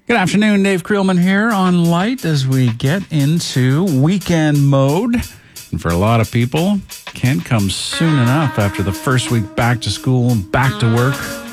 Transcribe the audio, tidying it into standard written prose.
Good afternoon, Dave Creelman here on Light as we get into weekend mode. And for a lot of people, can't come soon enough after the first week back to school and back to work.